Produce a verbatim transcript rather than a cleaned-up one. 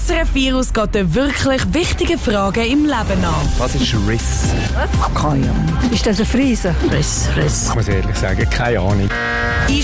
S R F Virus geht den wirklich wichtigen Fragen im Leben nach. Was ist Riss? Keine Ahnung. Ist das ein Friese? Riss, Riss. Ich muss ehrlich sagen, keine Ahnung.